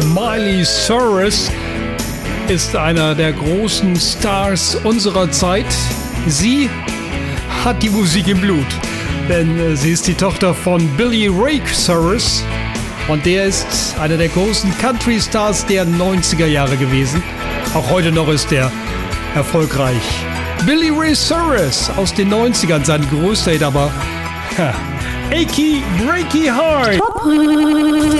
Miley Cyrus ist einer der großen Stars unserer Zeit. Sie hat die Musik im Blut, denn sie ist die Tochter von Billy Ray Cyrus und der ist einer der großen Country-Stars der 90er Jahre gewesen. Auch heute noch ist er erfolgreich. Billy Ray Cyrus aus den 90ern, sein größter Hit aber Achy Breaky Heart.